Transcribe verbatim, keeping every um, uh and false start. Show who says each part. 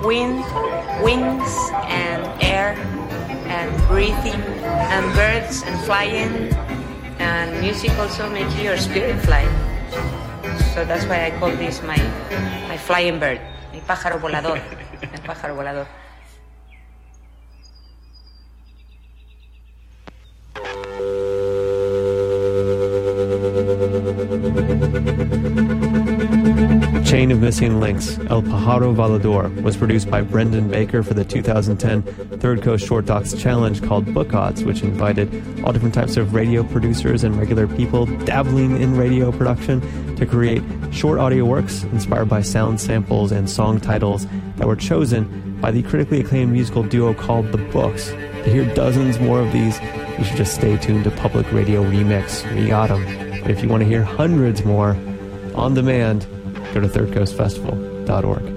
Speaker 1: wind, wings and air and breathing and birds and flying, and music also makes your spirit fly. So that's why I call this my, my flying bird, mi pájaro volador, el pájaro volador.
Speaker 2: Chain of Missing Links, El Pájaro Volador, was produced by Brendan Baker for the two thousand ten Third Coast Short Docs Challenge called Book Odds, which invited all different types of radio producers and regular people dabbling in radio production to create short audio works inspired by sound samples and song titles that were chosen by the critically acclaimed musical duo called The Books. To hear dozens more of these, you should just stay tuned to Public Radio Remix. We got them. But if you want to hear hundreds more on demand, go to third coast festival dot org.